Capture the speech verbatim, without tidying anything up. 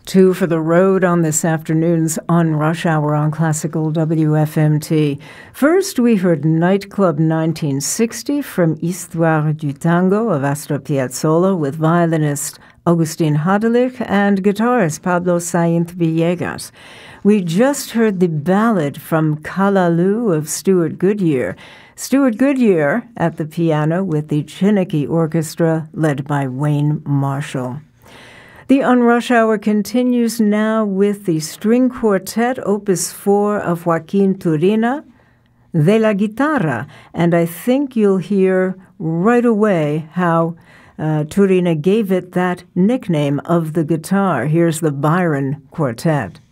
Two for the road on this afternoon's On Rush Hour on Classical W F M T. First, we heard Nightclub nineteen sixty from Histoire du Tango of Astor Piazzolla with violinist Agustin Hadelich and guitarist Pablo Sainz Villegas. We just heard the ballad from Callaloo of Stuart Goodyear. Stuart Goodyear at the piano with the Chineke Orchestra led by Wayne Marshall. The On Rush Hour continues now with the string quartet, Opus four of Joaquin Turina, De la Guitarra. And I think you'll hear right away how uh, Turina gave it that nickname of the guitar. Here's the Byron Quartet.